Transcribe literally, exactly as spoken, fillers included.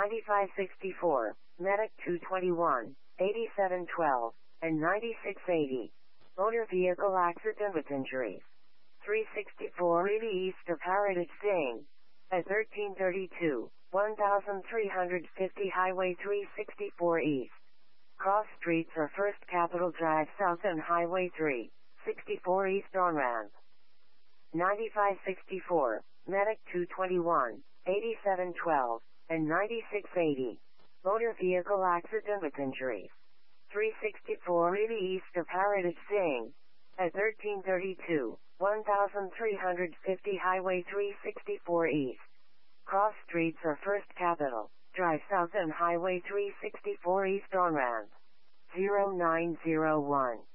ninety-five sixty-four, Medic two twenty-one, eighty-seven twelve, and ninety-six eighty. Motor vehicle accident with injuries. three sixty-four eighty east of Heritage Singh. At thirteen thirty-two, thirteen fifty Highway three sixty-four East. Cross streets are First Capitol Drive South and Highway three sixty-four East on-ramp. ninety-five sixty-four, Medic two twenty-one, eighty-seven twelve, and ninety-six eighty. Motor vehicle accident with injuries. three sixty-four eighty east of Heritage Singh. At thirteen thirty-two, thirteen fifty Highway three sixty-four East. Cross streets are First Capitol Drive South and Highway three sixty-four East on-ramp. zero nine zero one.